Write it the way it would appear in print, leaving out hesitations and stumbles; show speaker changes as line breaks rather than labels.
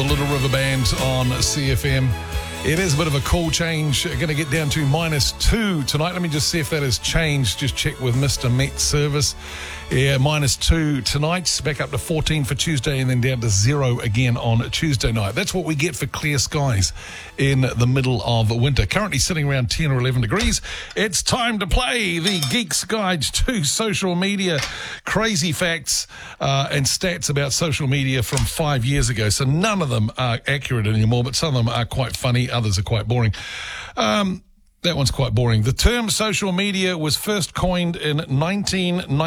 the Little River Band on CFM. It is a bit of a cool change. Going to get down to -2 tonight. Let me just see if that has changed. Just check with Mr. Met Service. Yeah, -2 tonight. Back up to 14 for Tuesday and then down to 0 again on Tuesday night. That's what we get for clear skies in the middle of winter. Currently sitting around 10 or 11 degrees. It's time to play the Geek's Guide to Social Media. Crazy facts and stats about social media from 5 years ago. So none of them are accurate anymore, but some of them are quite funny. Others are quite boring. That one's quite boring. The term social media was first coined in 1990.